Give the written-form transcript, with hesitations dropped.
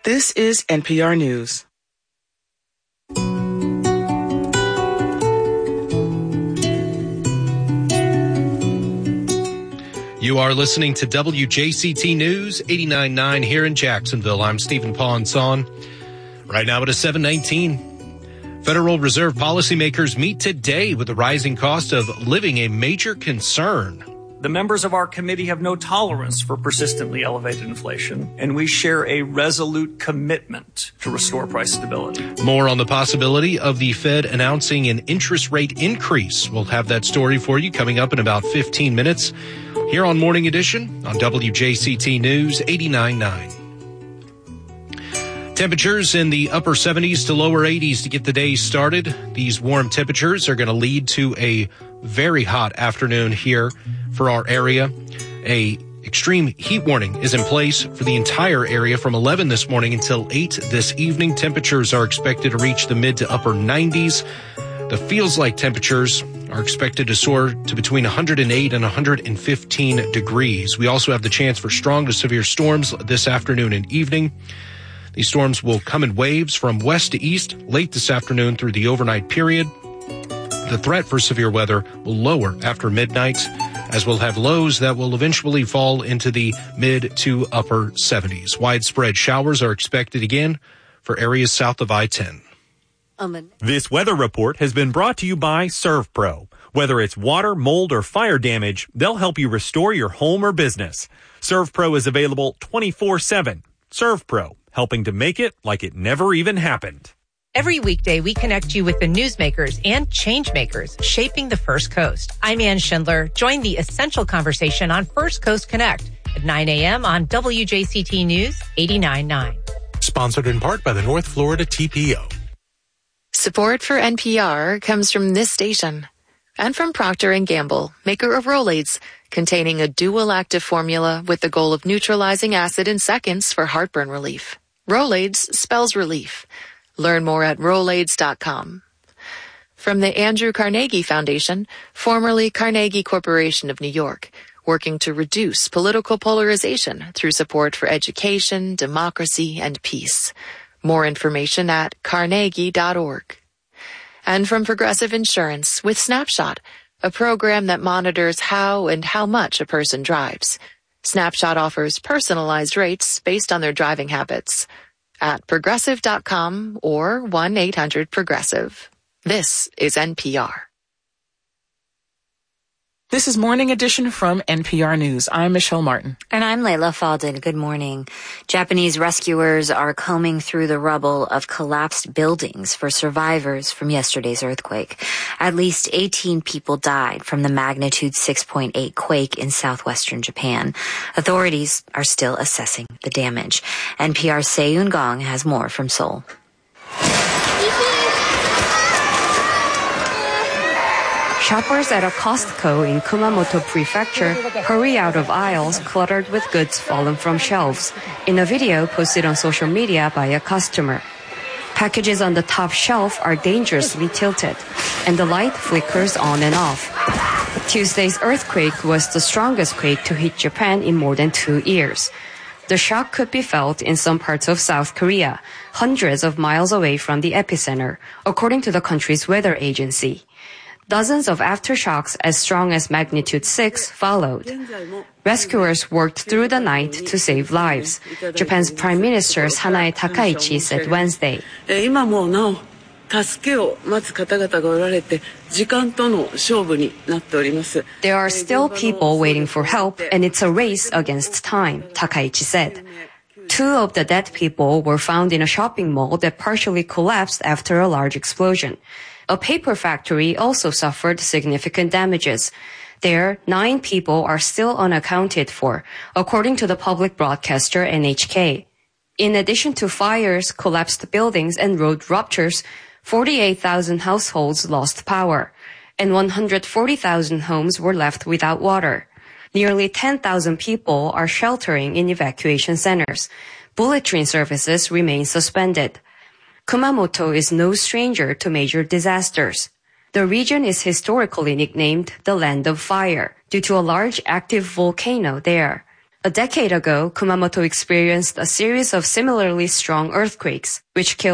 This is NPR News. You are listening to WJCT News 89.9 here in Jacksonville. I'm Stephen Ponson. Right now it is 7:19. Federal Reserve policymakers meet today with the rising cost of living a major concern. The members of our committee have no tolerance for persistently elevated inflation, and we share a resolute commitment to restore price stability. More on the possibility of the Fed announcing an interest rate increase. We'll have that story for you coming up in about 15 minutes here on Morning Edition on WJCT News 89.9. Temperatures in the upper 70s to lower 80s to get the day started. These warm temperatures are going to lead to a very hot afternoon here for our area. A extreme heat warning is in place for the entire area from 11 this morning until 8 this evening. Temperatures are expected to reach the mid to upper 90s. The feels like temperatures are expected to soar to between 108 and 115 degrees. We also have the chance for strong to severe storms this afternoon and evening. These storms will come in waves from west to east late this afternoon through the overnight period. The threat for severe weather will lower after midnight, as we'll have lows that will eventually fall into the mid to upper 70s. Widespread showers are expected again for areas south of I-10. This weather report has been brought to you by ServPro. Whether it's water, mold, or fire damage, they'll help you restore your home or business. ServPro is available 24/7. ServPro, helping to make it like it never even happened. Every weekday, we connect you with the newsmakers and change makers shaping the First Coast. I'm Ann Schindler. Join the essential conversation on First Coast Connect at 9 a.m. on WJCT News 89.9. Sponsored in part by the North Florida TPO. Support for NPR comes from this station and from Procter & Gamble, maker of Rolaids, containing a dual active formula with the goal of neutralizing acid in seconds for heartburn relief. Rolaids spells relief. Learn more at Rolaids.com. From the Andrew Carnegie Foundation, formerly Carnegie Corporation of New York, working to reduce political polarization through support for education, democracy, and peace. More information at carnegie.org. And from Progressive Insurance with Snapshot, a program that monitors how and how much a person drives. Snapshot offers personalized rates based on their driving habits. At progressive.com or 1-800-PROGRESSIVE. This is NPR. This is Morning Edition from NPR News. I'm Michelle Martin. And I'm Layla Fadel. Good morning. Japanese rescuers are combing through the rubble of collapsed buildings for survivors from yesterday's earthquake. At least 18 people died from the magnitude 6.8 quake in southwestern Japan. Authorities are still assessing the damage. NPR's Seiyun Gong has more from Seoul. Shoppers at a Costco in Kumamoto Prefecture hurry out of aisles cluttered with goods fallen from shelves. In a video posted on social media by a customer, packages on the top shelf are dangerously tilted, and the light flickers on and off. Tuesday's earthquake was the strongest quake to hit Japan in more than 2 years. The shock could be felt in some parts of South Korea, hundreds of miles away from the epicenter, according to the country's weather agency. Dozens of aftershocks as strong as magnitude 6 followed. Rescuers worked through the night to save lives. Japan's Prime Minister Sanae Takaichi said Wednesday. There are still people waiting for help, and it's a race against time, Takaichi said. 2 of the dead people were found in a shopping mall that partially collapsed after a large explosion. A paper factory also suffered significant damages. There, 9 people are still unaccounted for, according to the public broadcaster NHK. In addition to fires, collapsed buildings, and road ruptures, 48,000 households lost power, and 140,000 homes were left without water. Nearly 10,000 people are sheltering in evacuation centers. Bullet train services remain suspended. Kumamoto is no stranger to major disasters. The region is historically nicknamed the Land of Fire due to a large active volcano there. A decade ago, Kumamoto experienced a series of similarly strong earthquakes, which killed